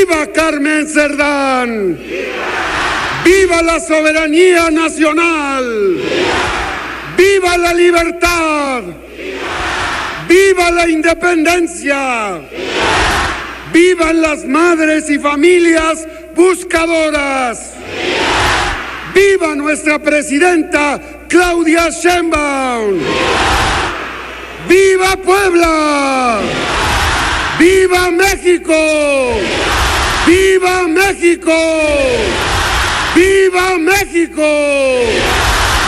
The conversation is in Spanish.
¡Viva Carmen Cerdán! ¡Viva la soberanía nacional! ¡Viva la libertad! ¡Viva la independencia! ¡Vivan las madres y familias buscadoras! ¡Viva nuestra presidenta Claudia Sheinbaum! ¡Viva Puebla! ¡Viva México! ¡Viva México! ¡Viva México!